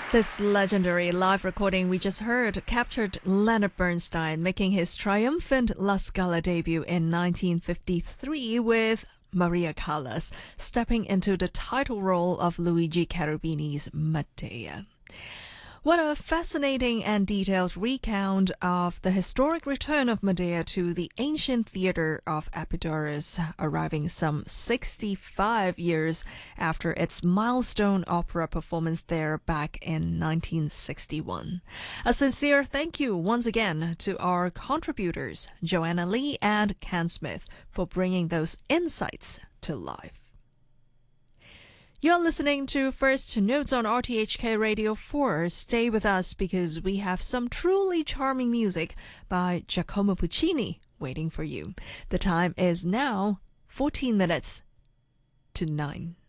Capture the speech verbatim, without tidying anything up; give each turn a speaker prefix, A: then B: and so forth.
A: This legendary live recording we just heard captured Leonard Bernstein making his triumphant La Scala debut in nineteen fifty-three with Maria Callas stepping into the title role of Luigi Cherubini's Medea. What a fascinating and detailed recount of the historic return of Medea to the ancient theater of Epidaurus, arriving some sixty-five years after its milestone opera performance there back in nineteen sixty-one. A sincere thank you once again to our contributors, Joanna Lee and Ken Smith, for bringing those insights to life. You're listening to First Notes on R T H K Radio four. Stay with us because we have some truly charming music by Giacomo Puccini waiting for you. The time is now fourteen minutes to nine.